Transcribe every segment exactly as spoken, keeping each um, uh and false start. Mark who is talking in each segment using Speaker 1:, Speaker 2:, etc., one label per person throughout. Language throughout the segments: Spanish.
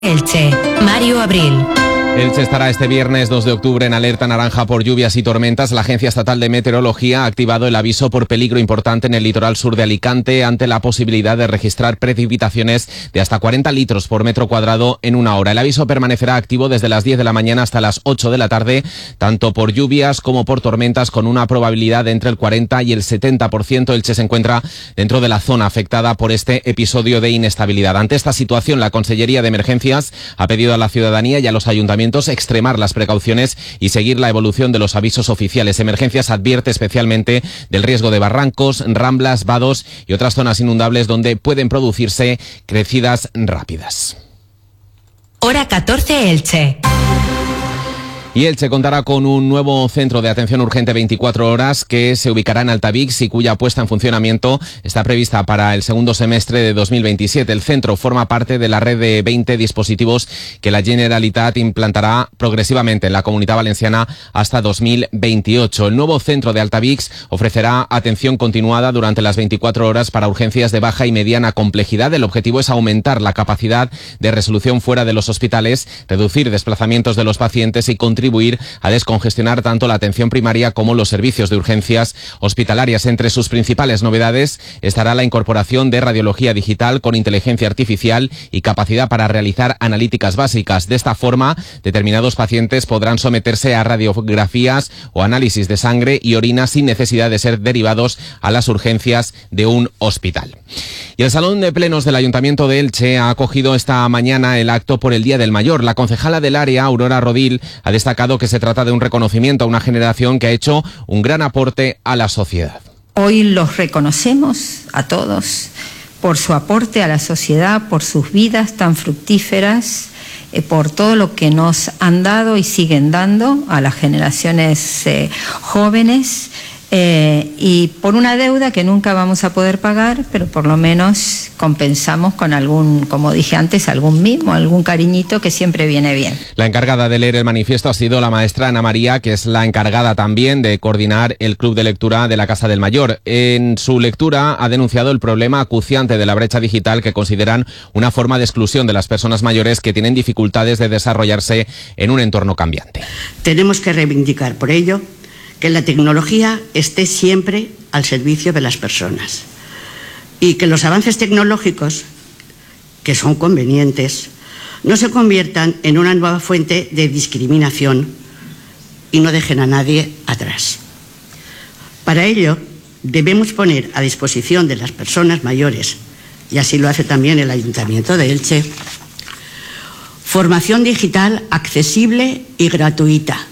Speaker 1: Elche, Mario Abril.
Speaker 2: Elche estará este viernes dos de octubre en alerta naranja por lluvias y tormentas. La Agencia Estatal de Meteorología ha activado el aviso por peligro importante en el litoral sur de Alicante ante la posibilidad de registrar precipitaciones de hasta cuarenta litros por metro cuadrado en una hora. El aviso permanecerá activo desde las diez de la mañana hasta las ocho de la tarde, tanto por lluvias como por tormentas, con una probabilidad de entre el cuarenta y el setenta por ciento. Elche se encuentra dentro de la zona afectada por este episodio de inestabilidad. Ante esta situación, la Consellería de Emergencias ha pedido a la ciudadanía y a los ayuntamientos extremar las precauciones y seguir la evolución de los avisos oficiales. Emergencias advierte especialmente del riesgo de barrancos, ramblas, vados y otras zonas inundables donde pueden producirse crecidas rápidas.
Speaker 1: Hora catorce, Elche.
Speaker 2: Y Elche contará con un nuevo centro de atención urgente veinticuatro horas que se ubicará en Altavix y cuya puesta en funcionamiento está prevista para el segundo semestre de dos mil veintisiete. El centro forma parte de la red de veinte dispositivos que la Generalitat implantará progresivamente en la Comunidad Valenciana hasta dos mil veintiocho. El nuevo centro de Altavix ofrecerá atención continuada durante las veinticuatro horas para urgencias de baja y mediana complejidad. El objetivo es aumentar la capacidad de resolución fuera de los hospitales, reducir desplazamientos de los pacientes y contribuir contribuir a descongestionar tanto la atención primaria como los servicios de urgencias hospitalarias. Entre sus principales novedades estará la incorporación de radiología digital con inteligencia artificial y capacidad para realizar analíticas básicas. De esta forma, determinados pacientes podrán someterse a radiografías o análisis de sangre y orina sin necesidad de ser derivados a las urgencias de un hospital. Y el Salón de Plenos del Ayuntamiento de Elche ha acogido esta mañana el acto por el Día del Mayor. La concejala del área, Aurora Rodil, ha destacado que se trata de un reconocimiento a una generación que ha hecho un gran aporte a la sociedad.
Speaker 3: Hoy los reconocemos a todos por su aporte a la sociedad, por sus vidas tan fructíferas, eh, por todo lo que nos han dado y siguen dando a las generaciones eh, jóvenes. Eh, y por una deuda que nunca vamos a poder pagar, pero por lo menos compensamos con algún, como dije antes, algún mimo, algún cariñito que siempre viene bien.
Speaker 2: La encargada de leer el manifiesto ha sido la maestra Ana María, que es la encargada también de coordinar el club de lectura de la Casa del Mayor. En su lectura ha denunciado el problema acuciante de la brecha digital, que consideran una forma de exclusión de las personas mayores que tienen dificultades de desarrollarse en un entorno cambiante.
Speaker 4: Tenemos que reivindicar por ello que la tecnología esté siempre al servicio de las personas y que los avances tecnológicos, que son convenientes, no se conviertan en una nueva fuente de discriminación y no dejen a nadie atrás. Para ello, debemos poner a disposición de las personas mayores, y así lo hace también el Ayuntamiento de Elche, formación digital accesible y gratuita.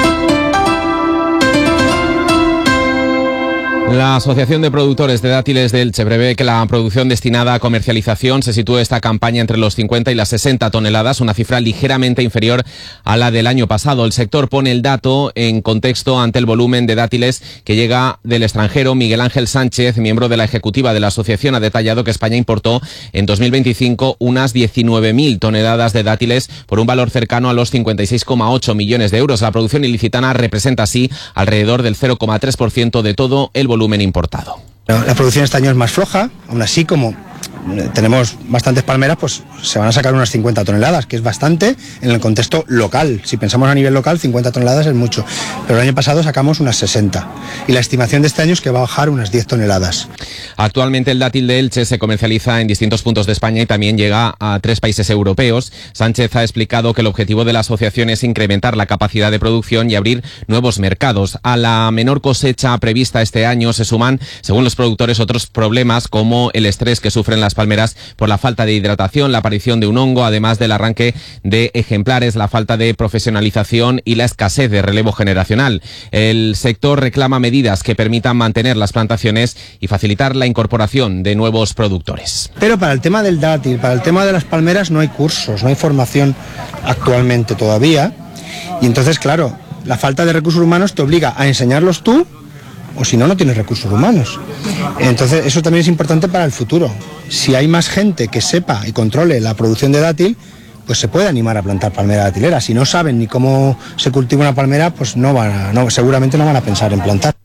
Speaker 2: La Asociación de Productores de Dátiles de Elche prevé que la producción destinada a comercialización se sitúe esta campaña entre los cincuenta y las sesenta toneladas, una cifra ligeramente inferior a la del año pasado. El sector pone el dato en contexto ante el volumen de dátiles que llega del extranjero. Miguel Ángel Sánchez, miembro de la ejecutiva de la asociación, ha detallado que España importó en dos mil veinticinco unas diecinueve mil toneladas de dátiles por un valor cercano a los cincuenta y seis coma ocho millones de euros. La producción ilicitana representa así alrededor del cero coma tres por ciento de todo el volumen volumen importado.
Speaker 5: La producción este año es más floja, aún así como tenemos bastantes palmeras, pues se van a sacar unas cincuenta toneladas, que es bastante en el contexto local. Si pensamos a nivel local, cincuenta toneladas es mucho, pero el año pasado sacamos unas sesenta y la estimación de este año es que va a bajar unas diez toneladas.
Speaker 2: Actualmente el dátil de Elche se comercializa en distintos puntos de España y también llega a tres países europeos. Sánchez ha explicado que el objetivo de la asociación es incrementar la capacidad de producción y abrir nuevos mercados. A la menor cosecha prevista este año se suman, según los productores, otros problemas como el estrés que sufren las palmeras por la falta de hidratación, la aparición de un hongo, además del arranque de ejemplares, la falta de profesionalización y la escasez de relevo generacional. El sector reclama medidas que permitan mantener las plantaciones y facilitar la incorporación de nuevos productores.
Speaker 5: Pero para el tema del dátil, para el tema de las palmeras no hay cursos, no hay formación actualmente todavía, y entonces claro, la falta de recursos humanos te obliga a enseñarlos tú, o si no, no tienes recursos humanos. Entonces eso también es importante para el futuro. Si hay más gente que sepa y controle la producción de dátil, pues se puede animar a plantar palmera datilera. Si no saben ni cómo se cultiva una palmera, pues no van a, no, seguramente no van a pensar en plantar.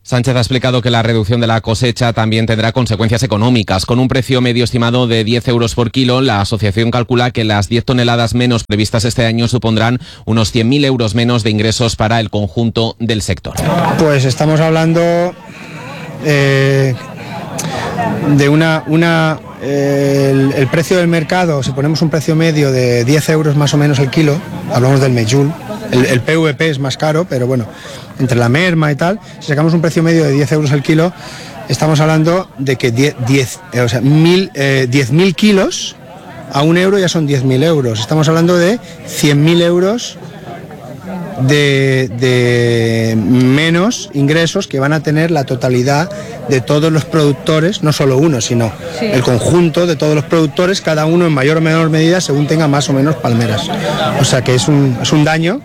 Speaker 2: Sánchez ha explicado que la reducción de la cosecha también tendrá consecuencias económicas. Con un precio medio estimado de diez euros por kilo, la asociación calcula que las diez toneladas menos previstas este año supondrán unos cien mil euros menos de ingresos para el conjunto del sector.
Speaker 5: Pues estamos hablando eh, de una... una eh, el, el precio del mercado, si ponemos un precio medio de diez euros más o menos el kilo, hablamos del Mejul, el, el P V P es más caro, pero bueno, entre la merma y tal, si sacamos un precio medio de diez euros el kilo, estamos hablando de que diez, diez, eh, o sea, mil, eh, diez mil kilos a un euro ya son diez mil euros. Estamos hablando de cien mil euros de, de menos ingresos que van a tener la totalidad de todos los productores, no solo uno, sino sí. el conjunto de todos los productores, cada uno en mayor o menor medida según tenga más o menos palmeras. O sea que es un, es un daño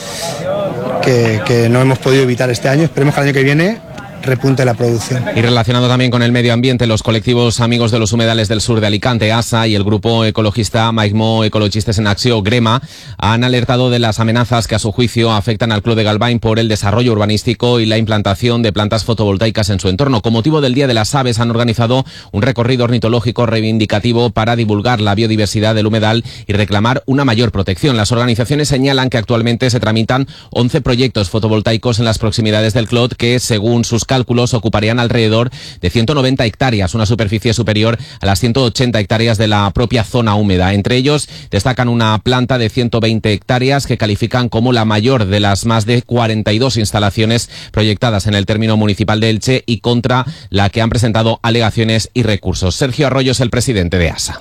Speaker 5: que, que no hemos podido evitar este año. Esperemos que el año que viene repunte la producción.
Speaker 2: Y relacionado también con el medio ambiente, los colectivos Amigos de los Humedales del Sur de Alicante, A S A, y el grupo ecologista Maigmo Ecologistes en Acció, Grema, han alertado de las amenazas que a su juicio afectan al Clot de Galvany por el desarrollo urbanístico y la implantación de plantas fotovoltaicas en su entorno. Con motivo del Día de las Aves han organizado un recorrido ornitológico reivindicativo para divulgar la biodiversidad del humedal y reclamar una mayor protección. Las organizaciones señalan que actualmente se tramitan once proyectos fotovoltaicos en las proximidades del Clot que, según sus cálculos, ocuparían alrededor de ciento noventa hectáreas, una superficie superior a las ciento ochenta hectáreas de la propia zona húmeda. Entre ellos destacan una planta de ciento veinte hectáreas que califican como la mayor de las más de cuarenta y dos instalaciones proyectadas en el término municipal de Elche y contra la que han presentado alegaciones y recursos. Sergio Arroyo es el presidente de A S A.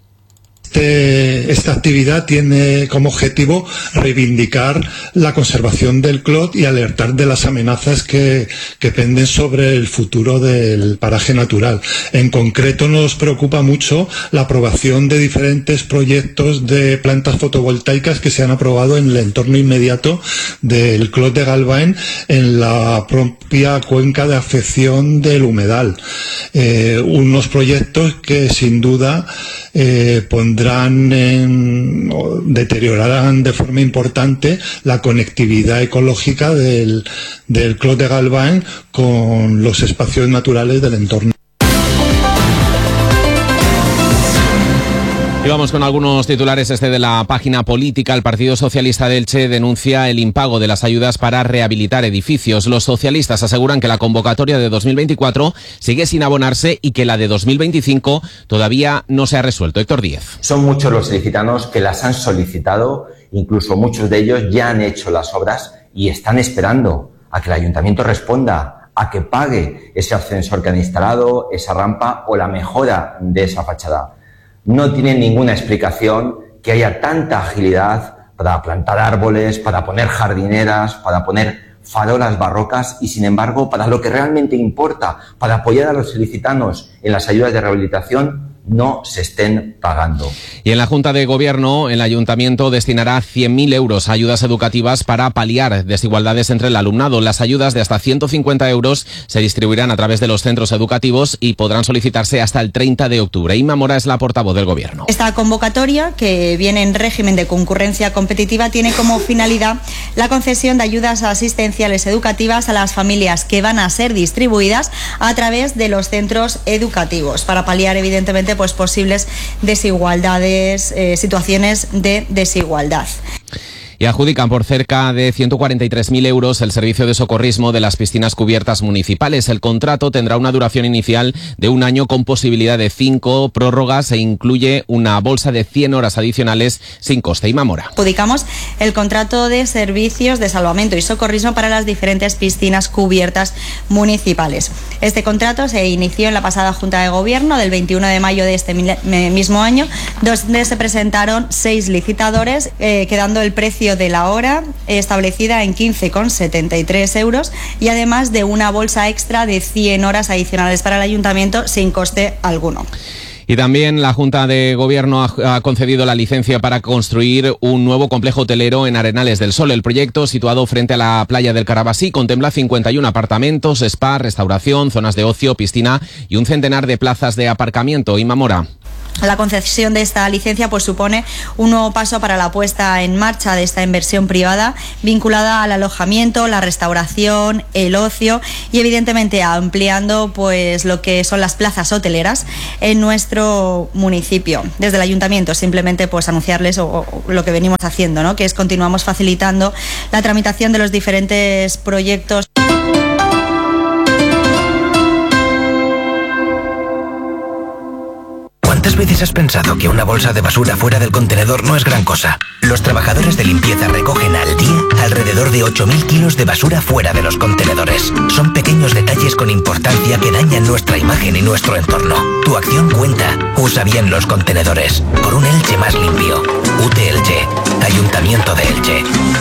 Speaker 6: Este, esta actividad tiene como objetivo reivindicar la conservación del Clot y alertar de las amenazas que, que penden sobre el futuro del paraje natural. En concreto nos preocupa mucho la aprobación de diferentes proyectos de plantas fotovoltaicas que se han aprobado en el entorno inmediato del Clot de Galvany en la propia cuenca de afección del humedal. Eh, unos proyectos que sin duda eh, pondrán En, deteriorarán de forma importante la conectividad ecológica del, del Clot de Galvany con los espacios naturales del entorno.
Speaker 2: Y vamos con algunos titulares. Este de la página política. El Partido Socialista de Elche denuncia el impago de las ayudas para rehabilitar edificios. Los socialistas aseguran que la convocatoria de dos mil veinticuatro sigue sin abonarse y que la de dos mil veinticinco todavía no se ha resuelto. Héctor Díez.
Speaker 7: Son muchos los ilicitanos que las han solicitado, incluso muchos de ellos ya han hecho las obras y están esperando a que el ayuntamiento responda, a que pague ese ascensor que han instalado, esa rampa o la mejora de esa fachada. No tiene ninguna explicación que haya tanta agilidad para plantar árboles, para poner jardineras, para poner farolas barrocas y, sin embargo, para lo que realmente importa, para apoyar a los ilicitanos en las ayudas de rehabilitación, no se estén pagando.
Speaker 2: Y en la Junta de Gobierno, el Ayuntamiento destinará cien mil euros a ayudas educativas para paliar desigualdades entre el alumnado. Las ayudas de hasta ciento cincuenta euros se distribuirán a través de los centros educativos y podrán solicitarse hasta el treinta de octubre. Inma Mora es la portavoz del Gobierno.
Speaker 8: Esta convocatoria, que viene en régimen de concurrencia competitiva, tiene como finalidad la concesión de ayudas asistenciales educativas a las familias que van a ser distribuidas a través de los centros educativos para paliar, evidentemente, pues posibles desigualdades, eh, situaciones de desigualdad.
Speaker 2: Y adjudican por cerca de ciento cuarenta y tres mil euros el servicio de socorrismo de las piscinas cubiertas municipales. El contrato tendrá una duración inicial de un año con posibilidad de cinco prórrogas e incluye una bolsa de cien horas adicionales sin coste. Inma Mora.
Speaker 8: Adjudicamos el contrato de servicios de salvamento y socorrismo para las diferentes piscinas cubiertas municipales. Este contrato se inició en la pasada Junta de Gobierno del veintiuno de mayo de este mismo año, donde se presentaron seis licitadores, eh, quedando el precio de la hora establecida en quince con setenta y tres euros y además de una bolsa extra de cien horas adicionales para el ayuntamiento sin coste alguno.
Speaker 2: Y también la Junta de Gobierno ha concedido la licencia para construir un nuevo complejo hotelero en Arenales del Sol. El proyecto, situado frente a la playa del Carabasí, contempla cincuenta y uno apartamentos, spa, restauración, zonas de ocio, piscina y un centenar de plazas de aparcamiento. Inma Mora.
Speaker 8: La concesión de esta licencia pues supone un nuevo paso para la puesta en marcha de esta inversión privada vinculada al alojamiento, la restauración, el ocio y evidentemente ampliando pues lo que son las plazas hoteleras en nuestro municipio. Desde el ayuntamiento simplemente pues anunciarles o, o, lo que venimos haciendo, ¿no? Que es continuamos facilitando la tramitación de los diferentes proyectos.
Speaker 9: ¿Cuántas veces has pensado que una bolsa de basura fuera del contenedor no es gran cosa? Los trabajadores de limpieza recogen al día alrededor de ocho mil kilos de basura fuera de los contenedores. Son pequeños detalles con importancia que dañan nuestra imagen y nuestro entorno. Tu acción cuenta. Usa bien los contenedores. Por un Elche más limpio. U T Elche. Ayuntamiento de Elche.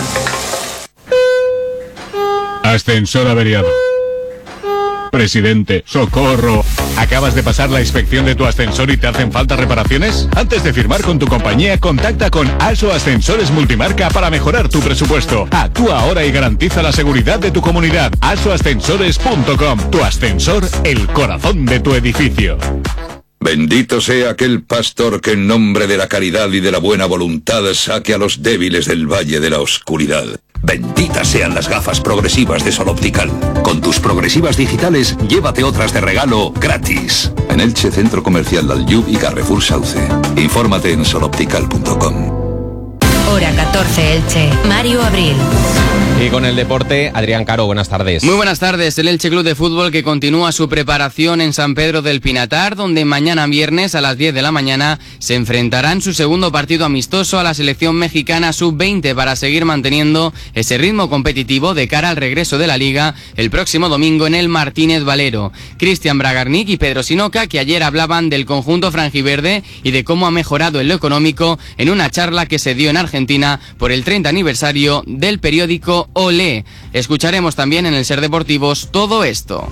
Speaker 10: Ascensor averiado. Presidente, socorro. ¿Acabas de pasar la inspección de tu ascensor y te hacen falta reparaciones? Antes de firmar con tu compañía, contacta con ASO Ascensores Multimarca para mejorar tu presupuesto. Actúa ahora y garantiza la seguridad de tu comunidad. aso ascensores punto com. Tu ascensor, el corazón de tu edificio.
Speaker 11: Bendito sea aquel pastor que en nombre de la caridad y de la buena voluntad saque a los débiles del valle de la oscuridad. Benditas sean las gafas progresivas de Sol Optical. Con tus progresivas digitales, llévate otras de regalo gratis. En Elche, Centro Comercial Lalyub y Carrefour Sauce. Infórmate en sol optical punto com.
Speaker 1: Hora catorce Elche. Mario Abril.
Speaker 2: Y con el deporte, Adrián Caro, buenas tardes.
Speaker 12: Muy buenas tardes. El Elche Club de Fútbol que continúa su preparación en San Pedro del Pinatar, donde mañana viernes a las diez de la mañana se enfrentará en su segundo partido amistoso a la selección mexicana sub veinte para seguir manteniendo ese ritmo competitivo de cara al regreso de la Liga el próximo domingo en el Martínez Valero. Cristian Bragarnik y Pedro Sinoca, que ayer hablaban del conjunto franjiverde y de cómo ha mejorado en lo económico en una charla que se dio en Argentina por el treinta aniversario del periódico Olé. Escucharemos también en el Ser Deportivos todo esto.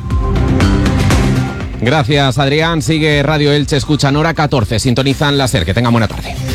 Speaker 2: Gracias, Adrián. Sigue Radio Elche, escuchan Hora catorce, sintonizan la Ser. Que tengan buena tarde.